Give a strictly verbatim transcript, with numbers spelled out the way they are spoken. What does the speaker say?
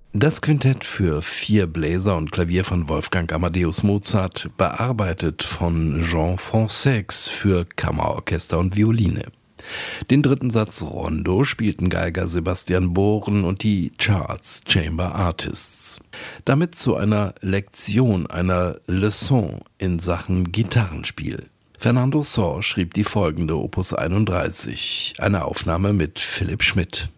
Das Quintett für vier Bläser und Klavier von Wolfgang Amadeus Mozart, bearbeitet von Jean Francaix für Kammerorchester und Violine. Den dritten Satz Rondo spielten Geiger Sebastian Bohren und die Charts Chamber Artists. Damit zu einer Lektion, einer Leçon in Sachen Gitarrenspiel. Fernando Sor schrieb die folgende Opus einunddreißig, eine Aufnahme mit Philipp Schmidt.